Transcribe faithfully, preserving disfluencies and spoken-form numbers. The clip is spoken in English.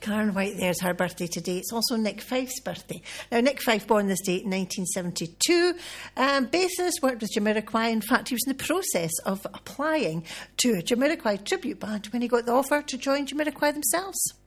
Karen White there's her birthday today. It's also Nick Fife's birthday. Now, Nick Fife, born this date in nineteen seventy-two, um, bassist, worked with Jamiroquai. In fact, he was in the process of applying to a Jamiroquai tribute band when he got the offer to join Jamiroquai themselves.